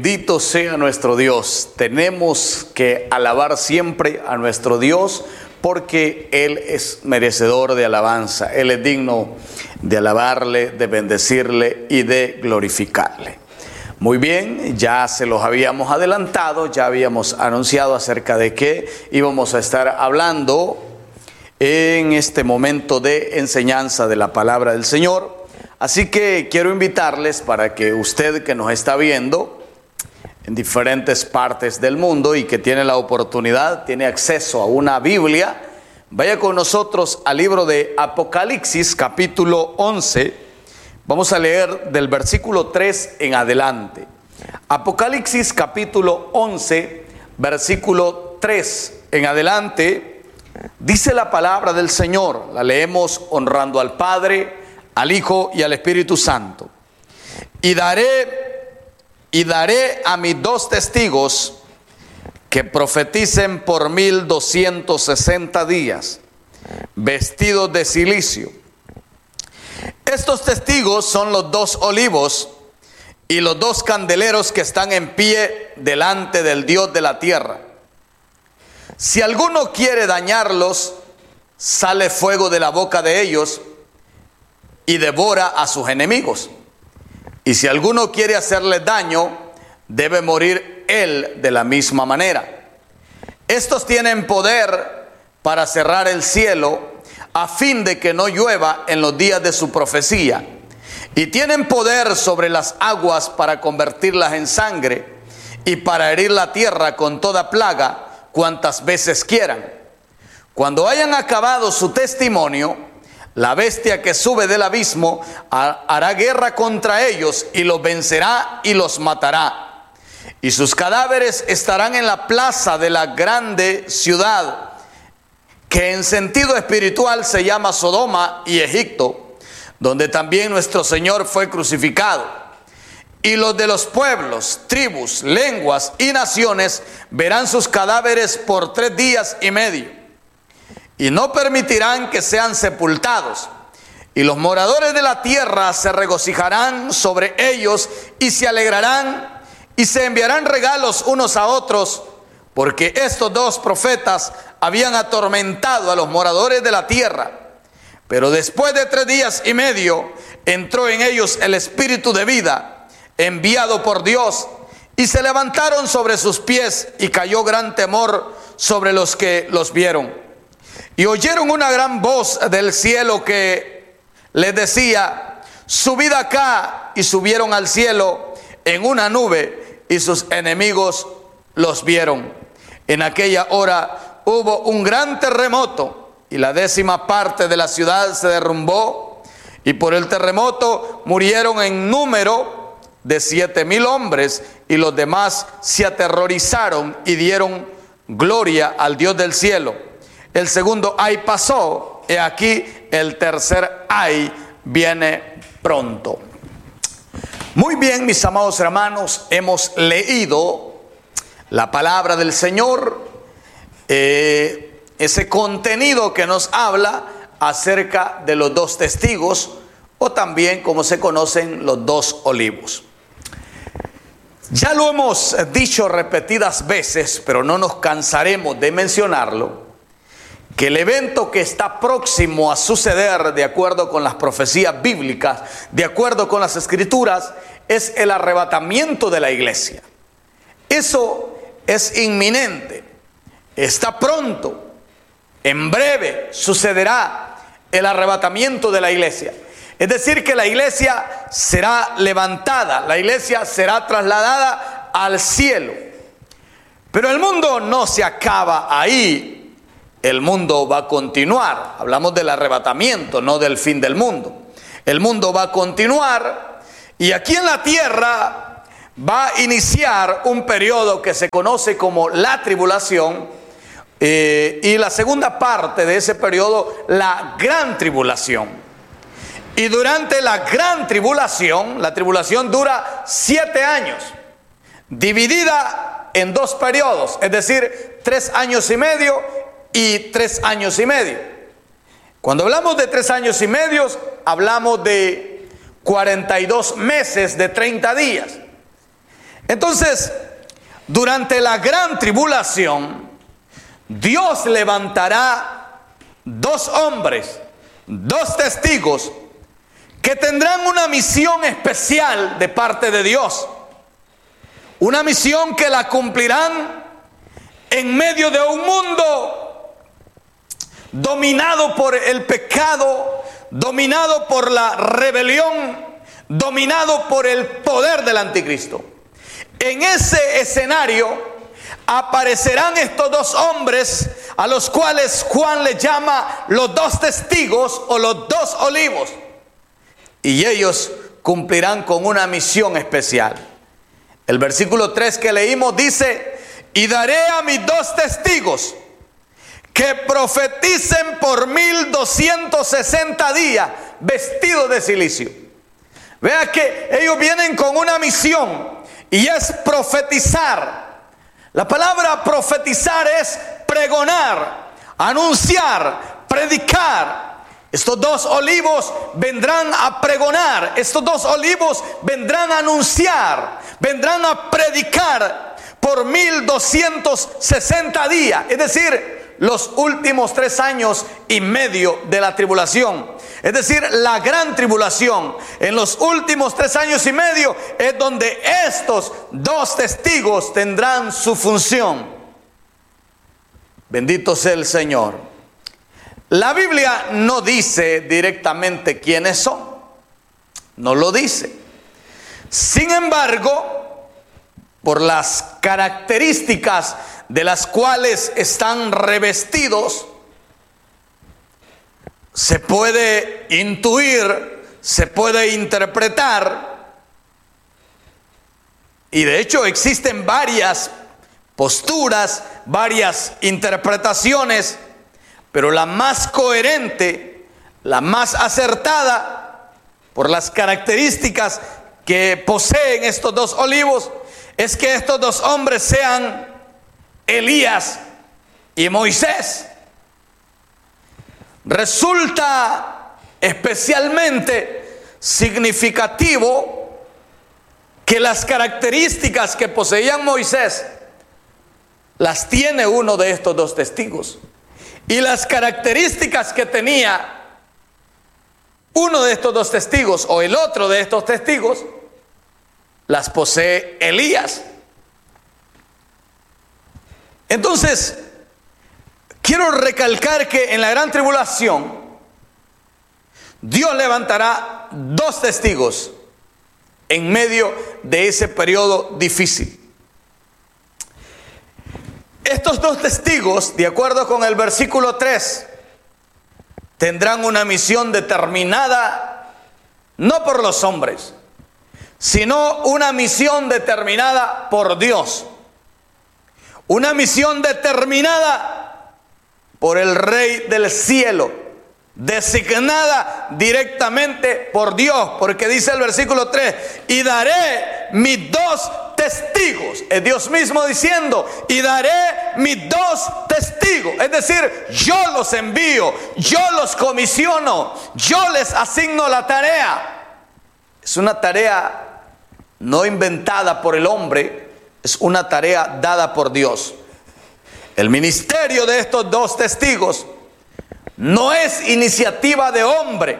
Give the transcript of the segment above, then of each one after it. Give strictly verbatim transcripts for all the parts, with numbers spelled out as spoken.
Bendito sea nuestro Dios. Tenemos que alabar siempre a nuestro Dios porque Él es merecedor de alabanza. Él es digno de alabarle, de bendecirle y de glorificarle. Muy bien, ya se los habíamos adelantado, ya habíamos anunciado acerca de que íbamos a estar hablando en este momento de enseñanza de la palabra del Señor. Así que quiero invitarles para que usted que nos está viendo en diferentes partes del mundo y que tiene la oportunidad, tiene acceso a una Biblia, vaya con nosotros al libro de Apocalipsis capítulo once. Vamos a leer del versículo tres en adelante. Apocalipsis capítulo once, versículo tres en adelante, dice la palabra del Señor. La leemos honrando al Padre, al Hijo y al Espíritu Santo. Y daré, y daré a mis dos testigos que profeticen por mil doscientos sesenta días, vestidos de cilicio. Estos testigos son los dos olivos y los dos candeleros que están en pie delante del Dios de la tierra. Si alguno quiere dañarlos, sale fuego de la boca de ellos y devora a sus enemigos. Y si alguno quiere hacerles daño, debe morir él de la misma manera. Estos tienen poder para cerrar el cielo a fin de que no llueva en los días de su profecía. Y tienen poder sobre las aguas para convertirlas en sangre y para herir la tierra con toda plaga cuantas veces quieran. Cuando hayan acabado su testimonio, la bestia que sube del abismo hará guerra contra ellos y los vencerá y los matará. Y sus cadáveres estarán en la plaza de la grande ciudad, que en sentido espiritual se llama Sodoma y Egipto, donde también nuestro Señor fue crucificado. Y los de los pueblos, tribus, lenguas y naciones verán sus cadáveres por tres días y medio. Y no permitirán que sean sepultados. Y los moradores de la tierra se regocijarán sobre ellos y se alegrarán y se enviarán regalos unos a otros, porque estos dos profetas habían atormentado a los moradores de la tierra. Pero después de tres días y medio entró en ellos el espíritu de vida enviado por Dios, y se levantaron sobre sus pies y cayó gran temor sobre los que los vieron. Y oyeron una gran voz del cielo que les decía: subid acá. Y subieron al cielo en una nube, y sus enemigos los vieron. En aquella hora hubo un gran terremoto, y la décima parte de la ciudad se derrumbó, y por el terremoto murieron en número de siete mil hombres, y los demás se aterrorizaron y dieron gloria al Dios del cielo. El segundo ay pasó, y aquí el tercer ay viene pronto. Muy bien, mis amados hermanos, hemos leído la palabra del Señor, eh, ese contenido que nos habla acerca de los dos testigos, o también como se conocen los dos olivos. Ya lo hemos dicho repetidas veces, pero no nos cansaremos de mencionarlo, que el evento que está próximo a suceder de acuerdo con las profecías bíblicas, de acuerdo con las escrituras, es el arrebatamiento de la iglesia. Eso es inminente, está pronto, en breve sucederá el arrebatamiento de la iglesia. Es decir, que la iglesia será levantada, la iglesia será trasladada al cielo. Pero el mundo no se acaba ahí. El mundo va a continuar. Hablamos del arrebatamiento, no del fin del mundo. El mundo va a continuar, y aquí en la tierra va a iniciar un periodo que se conoce como la tribulación, eh, y la segunda parte de ese periodo, la gran tribulación. Y durante la gran tribulación, la tribulación dura siete años, dividida en dos periodos, es decir, tres años y medio y tres años y medio. Cuando hablamos de tres años y medio, hablamos de cuarenta y dos meses de treinta días. Entonces, durante la gran tribulación, Dios levantará dos hombres, dos testigos, que tendrán una misión especial de parte de Dios. Una misión que la cumplirán en medio de un mundo dominado por el pecado, dominado por la rebelión, dominado por el poder del anticristo. En ese escenario aparecerán estos dos hombres a los cuales Juan le llama los dos testigos o los dos olivos. Y ellos cumplirán con una misión especial. El versículo tres que leímos dice: y daré a mis dos testigos que profeticen por mil doscientos sesenta días vestidos de cilicio. Vea que ellos vienen con una misión y es profetizar. La palabra profetizar es pregonar, anunciar, predicar. Estos dos olivos vendrán a pregonar, estos dos olivos vendrán a anunciar, vendrán a predicar por mil doscientos sesenta días, es decir, los últimos tres años y medio de la tribulación. Es decir, la gran tribulación, en los últimos tres años y medio es donde estos dos testigos tendrán su función. Bendito sea el Señor. La Biblia no dice directamente quiénes son, no lo dice. Sin embargo, por las características de las cuales están revestidos, se puede intuir, se puede interpretar, y de hecho existen varias posturas, varias interpretaciones, pero la más coherente, la más acertada, por las características que poseen estos dos olivos, es que estos dos hombres sean Elías y Moisés. Resulta especialmente significativo que las características que poseían Moisés las tiene uno de estos dos testigos, y las características que tenía uno de estos dos testigos o el otro de estos testigos las posee Elías. Entonces, quiero recalcar que en la gran tribulación Dios levantará dos testigos en medio de ese periodo difícil. Estos dos testigos, de acuerdo con el versículo tres, tendrán una misión determinada, no por los hombres, sino una misión determinada por Dios. Una misión determinada por el Rey del cielo, designada directamente por Dios, porque dice el versículo tres: y daré mis dos testigos. Es Dios mismo diciendo: y daré mis dos testigos. Es decir, yo los envío, yo los comisiono, yo les asigno la tarea. Es una tarea no inventada por el hombre, es una tarea dada por Dios. El ministerio de estos dos testigos no es iniciativa de hombre,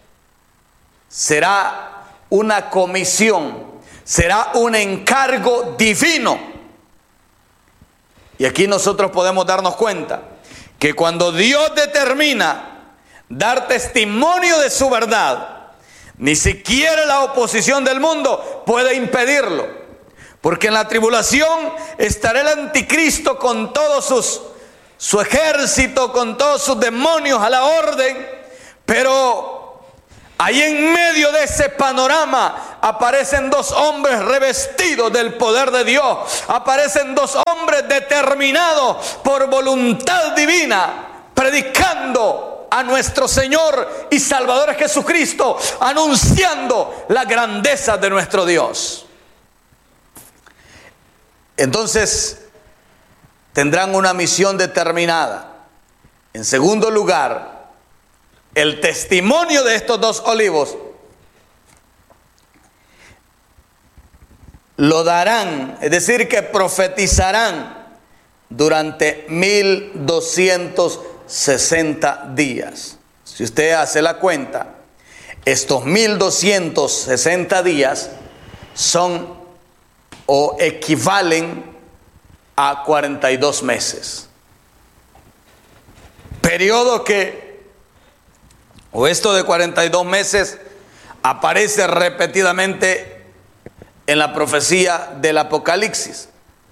será una comisión, será un encargo divino. Y aquí nosotros podemos darnos cuenta que cuando Dios determina dar testimonio de su verdad, ni siquiera la oposición del mundo puede impedirlo. Porque en la tribulación estará el anticristo con todos sus su ejército, con todos sus demonios a la orden, pero ahí en medio de ese panorama aparecen dos hombres revestidos del poder de Dios, aparecen dos hombres determinados por voluntad divina, predicando a nuestro Señor y Salvador Jesucristo, anunciando la grandeza de nuestro Dios. Entonces, tendrán una misión determinada. En segundo lugar, el testimonio de estos dos olivos lo darán, es decir, que profetizarán durante mil doscientos sesenta días. Si usted hace la cuenta, estos mil doscientos sesenta días son o equivalen a cuarenta y dos meses. Periodo que, o esto de cuarenta y dos meses, aparece repetidamente en la profecía del Apocalipsis.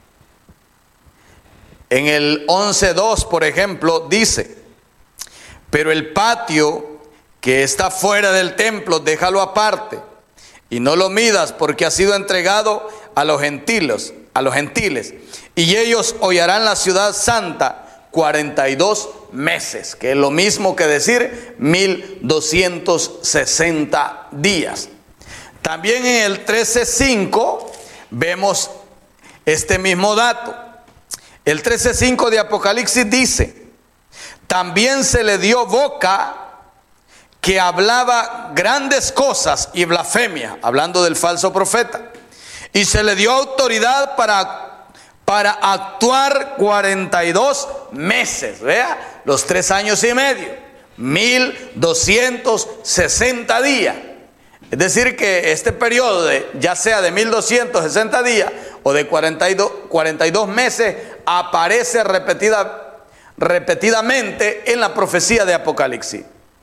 En el once dos, por ejemplo, dice: pero el patio que está fuera del templo, déjalo aparte, y no lo midas, porque ha sido entregado a los gentiles, a los gentiles, y ellos hollarán la ciudad santa cuarenta y dos meses, que es lo mismo que decir mil doscientos sesenta días. También en el trece cinco vemos este mismo dato. El trece cinco de Apocalipsis dice: también se le dio boca que hablaba grandes cosas y blasfemia, hablando del falso profeta, y se le dio autoridad para, para actuar cuarenta y dos meses, vea, los tres años y medio, mil doscientos sesenta días. Es decir, que este periodo, de, ya sea de mil doscientos sesenta días o de cuarenta y dos, cuarenta y dos meses, aparece repetida, repetidamente en la profecía de Apocalipsis.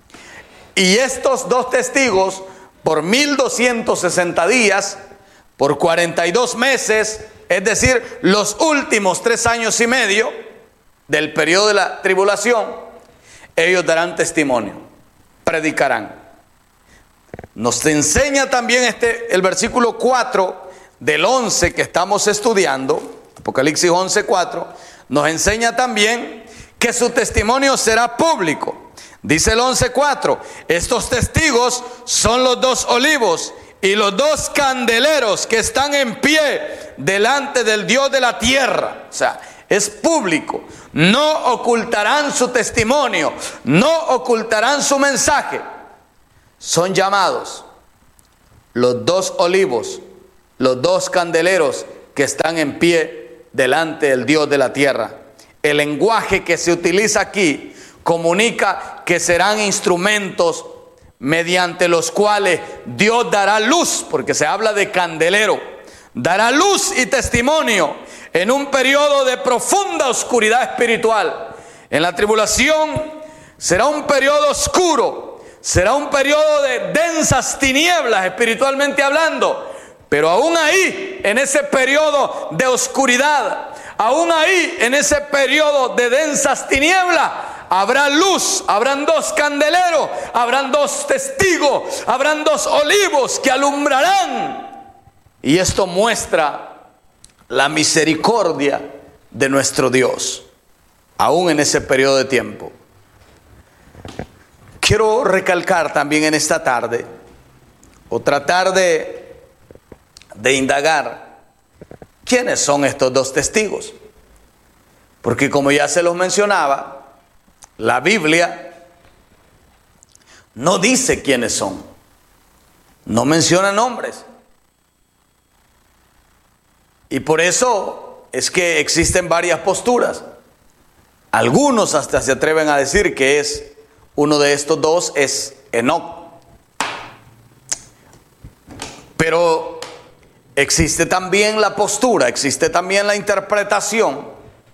Y estos dos testigos, por mil doscientos sesenta días, por cuarenta y dos meses, es decir, los últimos tres años y medio del periodo de la tribulación, ellos darán testimonio, predicarán. Nos enseña también este, el versículo cuatro del once que estamos estudiando, Apocalipsis once cuatro, nos enseña también que su testimonio será público. Dice el once cuatro: estos testigos son los dos olivos y los dos candeleros que están en pie delante del Dios de la tierra. O sea, es público. No ocultarán su testimonio, no ocultarán su mensaje. Son llamados los dos olivos, los dos candeleros que están en pie delante del Dios de la tierra. El lenguaje que se utiliza aquí comunica que serán instrumentos mediante los cuales Dios dará luz, porque se habla de candelero, dará luz y testimonio en un periodo de profunda oscuridad espiritual. En la tribulación será un periodo oscuro, será un periodo de densas tinieblas espiritualmente hablando, pero aún ahí, en ese periodo de oscuridad, aún ahí, en ese periodo de densas tinieblas, habrá luz, habrán dos candeleros, habrán dos testigos, habrán dos olivos que alumbrarán. Y esto muestra la misericordia de nuestro Dios, aún en ese periodo de tiempo. Quiero recalcar también en esta tarde, o tratar de, de indagar, ¿quiénes son estos dos testigos? Porque como ya se los mencionaba, la Biblia no dice quiénes son, no menciona nombres. Y por eso es que existen varias posturas. Algunos hasta se atreven a decir que es uno de estos dos es Enoc. Pero existe también la postura, existe también la interpretación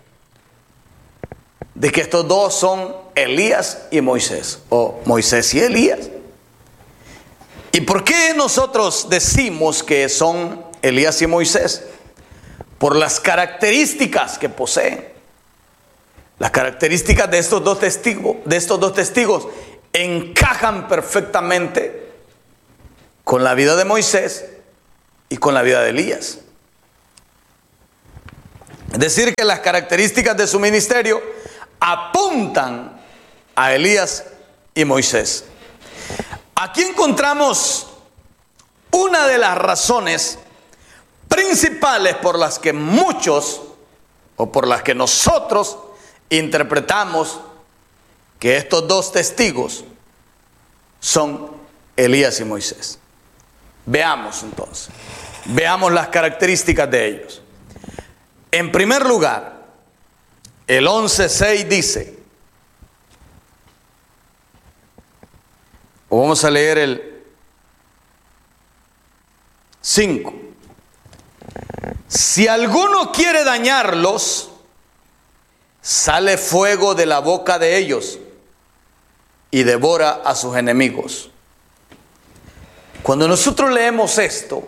de que estos dos son Elías y Moisés, o Moisés y Elías. ¿Y por qué nosotros decimos que son Elías y Moisés? Por las características que poseen. Las características de estos dos testigos, de estos dos testigos encajan perfectamente con la vida de Moisés y con la vida de Elías. Es decir, que las características de su ministerio apuntan a Elías y Moisés. Aquí encontramos una de las razones principales por las que muchos, o por las que nosotros interpretamos que estos dos testigos son Elías y Moisés. Veamos entonces. Veamos las características de ellos. En primer lugar, el once seis dice, o vamos a leer el cinco. Si alguno quiere dañarlos, sale fuego de la boca de ellos y devora a sus enemigos. Cuando nosotros leemos esto,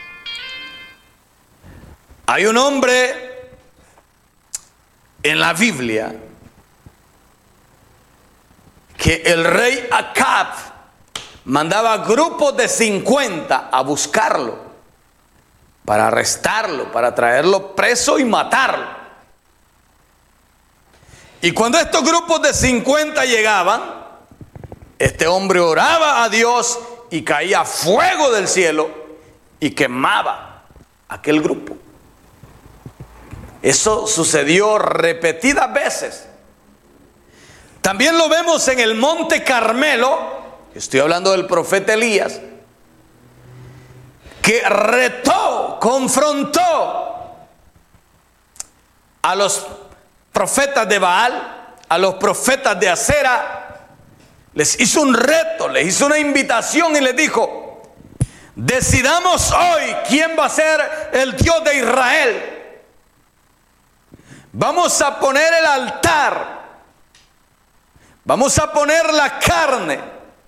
hay un hombre en la Biblia que el rey Acab mandaba grupos de cincuenta a buscarlo, para arrestarlo, para traerlo preso y matarlo. Y cuando estos grupos de cincuenta llegaban, este hombre oraba a Dios y caía fuego del cielo y quemaba aquel grupo. Eso sucedió repetidas veces. También lo vemos en el monte Carmelo. Estoy hablando del profeta Elías, que retó, confrontó a los profetas de Baal, a los profetas de Acera. Les hizo un reto, les hizo una invitación y les dijo: decidamos hoy quién va a ser el Dios de Israel. Vamos a poner el altar, vamos a poner la carne,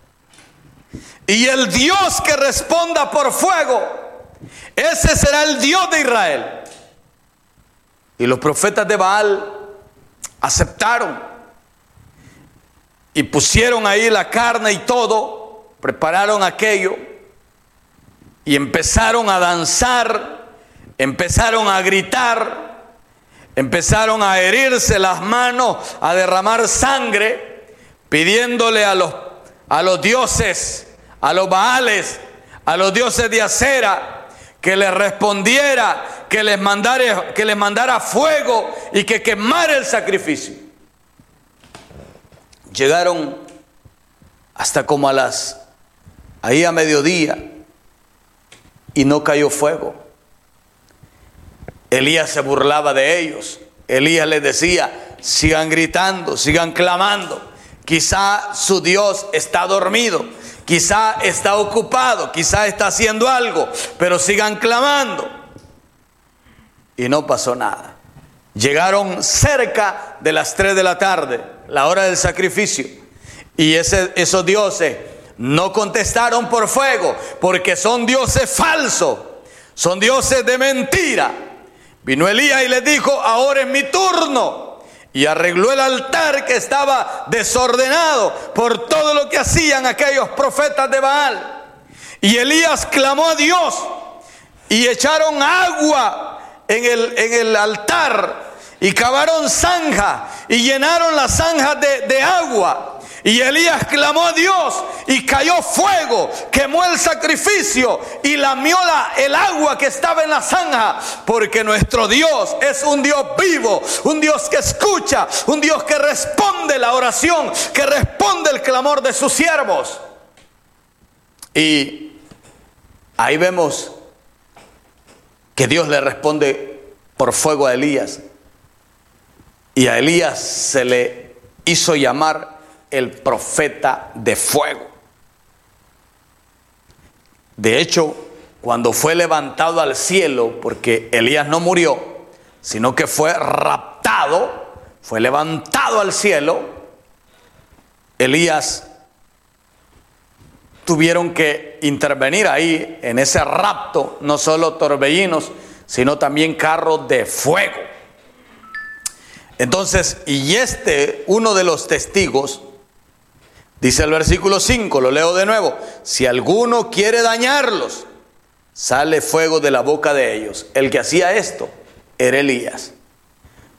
y el Dios que responda por fuego, ese será el Dios de Israel. Y los profetas de Baal aceptaron y pusieron ahí la carne y todo, prepararon aquello y empezaron a danzar, empezaron a gritar, empezaron a herirse las manos, a derramar sangre, pidiéndole a los, a los dioses, a los Baales, a los dioses de Acera, que les respondiera, que les mandara, que les mandara fuego y que quemara el sacrificio. Llegaron hasta como a las, ahí a mediodía, y no cayó fuego. Elías se burlaba de ellos. Elías les decía: sigan gritando, sigan clamando. Quizá su Dios está dormido, quizá está ocupado, quizá está haciendo algo, pero sigan clamando. Y no pasó nada. Llegaron cerca de las tres de la tarde, la hora del sacrificio, y ese, esos dioses no contestaron por fuego, porque son dioses falsos, son dioses de mentira. Vino Elías y les dijo: ahora es mi turno. Y arregló el altar que estaba desordenado por todo lo que hacían aquellos profetas de Baal. Y Elías clamó a Dios y echaron agua en el, en el altar y cavaron zanja y llenaron las zanjas de, de agua. Y Elías clamó a Dios y cayó fuego, quemó el sacrificio y lamió la, el agua que estaba en la zanja, porque nuestro Dios es un Dios vivo, un Dios que escucha, un Dios que responde la oración, que responde el clamor de sus siervos. Y ahí vemos que Dios le responde por fuego a Elías, y a Elías se le hizo llamar el profeta de fuego. De hecho, cuando fue levantado al cielo, porque Elías no murió, sino que fue raptado, fue levantado al cielo, Elías tuvieron que intervenir ahí en ese rapto, no solo torbellinos, sino también carros de fuego. Entonces, y este, uno de los testigos, dice el versículo cinco, lo leo de nuevo: si alguno quiere dañarlos, sale fuego de la boca de ellos. El que hacía esto era Elías.